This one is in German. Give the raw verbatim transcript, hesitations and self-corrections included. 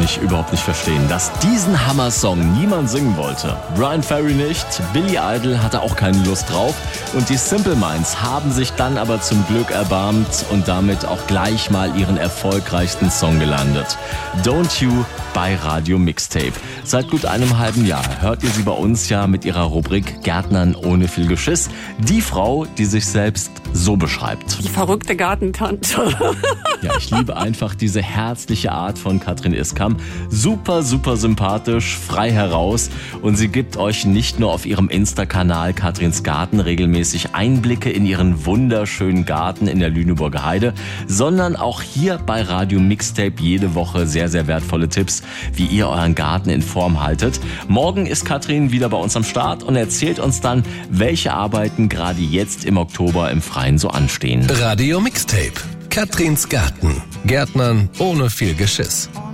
ich überhaupt nicht verstehen, dass diesen Hammer-Song niemand singen wollte. Bryan Ferry nicht, Billy Idol hatte auch keine Lust drauf und die Simple Minds haben sich dann aber zum Glück erbarmt und damit auch gleich mal ihren erfolgreichsten Song gelandet. Don't You bei Radio Mixtape. Seit gut einem halben Jahr hört ihr sie bei uns ja mit ihrer Rubrik Gärtnern ohne viel Geschiss. Die Frau, die sich selbst so beschreibt. Die verrückte Gartentante. Ja, ich liebe einfach diese herzliche Art von Katrin Iskam. Super, super sympathisch, frei heraus. Und sie gibt euch nicht nur auf ihrem Insta-Kanal Katrins Garten regelmäßig Einblicke in ihren wunderschönen Garten in der Lüneburger Heide, sondern auch hier bei Radio Mixtape jede Woche sehr, sehr wertvolle Tipps, wie ihr euren Garten in Form haltet. Morgen ist Katrin wieder bei uns am Start und erzählt uns dann, welche Arbeiten gerade jetzt im Oktober im Freien so anstehen. Radio Mixtape. Katrins Garten. Gärtnern ohne viel Geschiss.